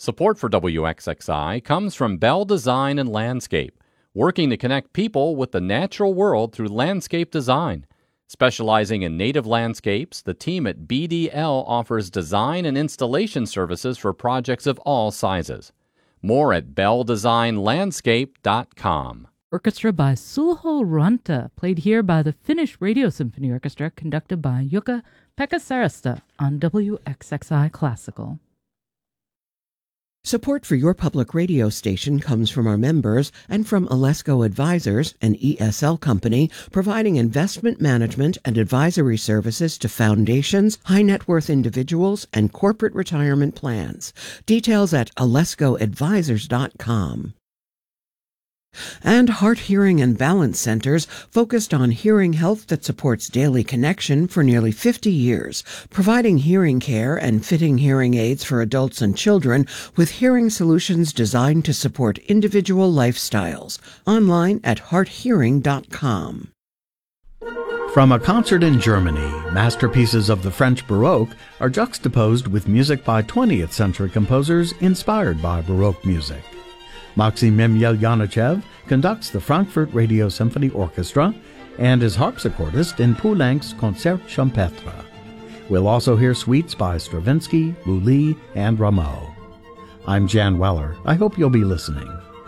Support for WXXI comes from Bell Design and Landscape, working to connect people with the natural world through landscape design. Specializing in native landscapes, the team at BDL offers design and installation services for projects of all sizes. More at belldesignlandscape.com. Orchestra by Sulho Ranta, played here by the Finnish Radio Symphony Orchestra, conducted by Jukka-Pekka Sarasta on WXXI Classical. Support for your public radio station comes from our members and from Alesco Advisors, an ESL company providing investment management and advisory services to foundations, high net worth individuals, and corporate retirement plans. Details at alescoadvisors.com. And Heart Hearing and Balance Centers focused on hearing health that supports daily connection for nearly 50 years, providing hearing care and fitting hearing aids for adults and children with hearing solutions designed to support individual lifestyles. Online at hearthearing.com. From a concert in Germany, masterpieces of the French Baroque are juxtaposed with music by 20th century composers inspired by Baroque music. Maxim Yelyanachev conducts the Frankfurt Radio Symphony Orchestra and is harpsichordist in Poulenc's Concert Champêtre. We'll also hear suites by Stravinsky, Lully, and Rameau. I'm Jan Weller. I hope you'll be listening.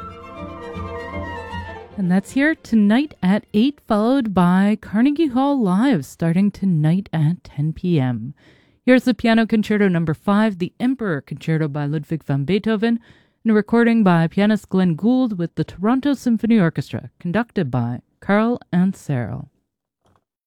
And that's here tonight at 8, followed by Carnegie Hall Live, starting tonight at 10 p.m. Here's the Piano Concerto No. 5, the Emperor Concerto by Ludwig van Beethoven, and a recording by pianist Glenn Gould with the Toronto Symphony Orchestra, conducted by Carl Anserl.